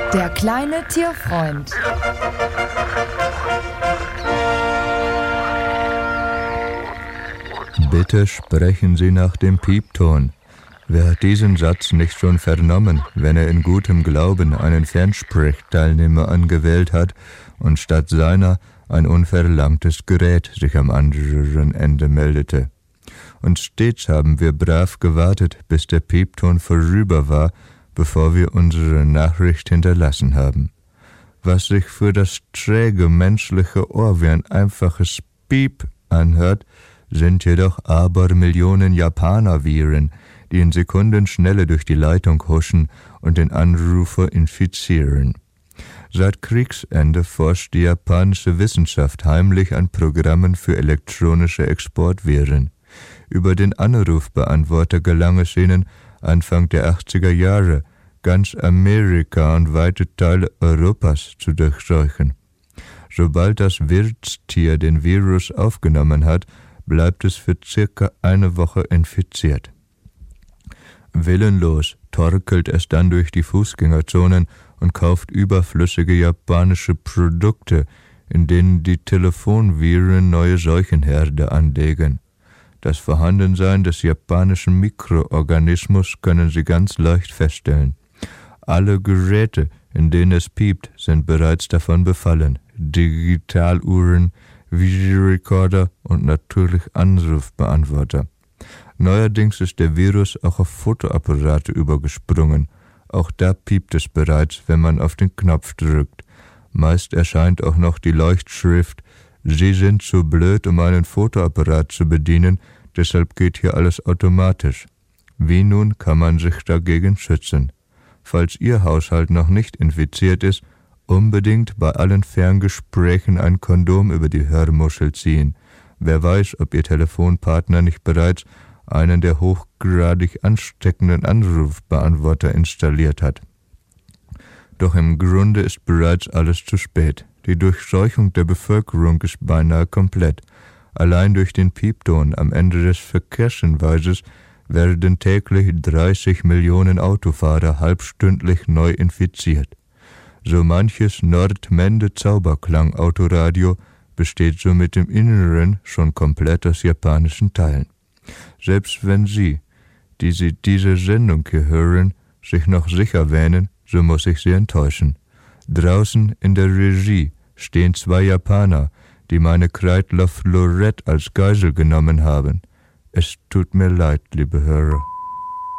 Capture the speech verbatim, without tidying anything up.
Der kleine Tierfreund. Bitte sprechen Sie nach dem Piepton. Wer hat diesen Satz nicht schon vernommen, wenn er in gutem Glauben einen Fernsprechteilnehmer angewählt hat und statt seiner ein unverlangtes Gerät sich am anderen Ende meldete? Und stets haben wir brav gewartet, bis der Piepton vorüber war, bevor wir unsere Nachricht hinterlassen haben. Was sich für das träge menschliche Ohr wie ein einfaches Piep anhört, sind jedoch Abermillionen Japaner-Viren, die in Sekundenschnelle durch die Leitung huschen und den Anrufer infizieren. Seit Kriegsende forscht die japanische Wissenschaft heimlich an Programmen für elektronische Exportviren. Über den Anrufbeantworter gelang es ihnen, Anfang der achtziger Jahre ganz Amerika und weite Teile Europas zu durchseuchen. Sobald das Wirtstier den Virus aufgenommen hat, bleibt es für circa eine Woche infiziert. Willenlos torkelt es dann durch die Fußgängerzonen und kauft überflüssige japanische Produkte, in denen die Telefonviren neue Seuchenherde anlegen. Das Vorhandensein des japanischen Mikroorganismus können Sie ganz leicht feststellen. Alle Geräte, in denen es piept, sind bereits davon befallen. Digitaluhren, Videorekorder und natürlich Anrufbeantworter. Neuerdings ist der Virus auch auf Fotoapparate übergesprungen. Auch da piept es bereits, wenn man auf den Knopf drückt. Meist erscheint auch noch die Leuchtschrift: Sie sind zu blöd, um einen Fotoapparat zu bedienen, deshalb geht hier alles automatisch. Wie nun kann man sich dagegen schützen? Falls Ihr Haushalt noch nicht infiziert ist, unbedingt bei allen Ferngesprächen ein Kondom über die Hörmuschel ziehen. Wer weiß, ob Ihr Telefonpartner nicht bereits einen der hochgradig ansteckenden Anrufbeantworter installiert hat. Doch im Grunde ist bereits alles zu spät. Die Durchseuchung der Bevölkerung ist beinahe komplett. Allein durch den Piepton am Ende des Verkehrshinweises werden täglich dreißig Millionen Autofahrer halbstündlich neu infiziert. So manches Nordmende-Zauberklang-Autoradio besteht somit im Inneren schon komplett aus japanischen Teilen. Selbst wenn Sie, die Sie diese Sendung hier hören, sich noch sicher wähnen, so muss ich Sie enttäuschen. Draußen in der Regie stehen zwei Japaner, die meine Kreidler Florette als Geisel genommen haben. Es tut mir leid, liebe Hörer.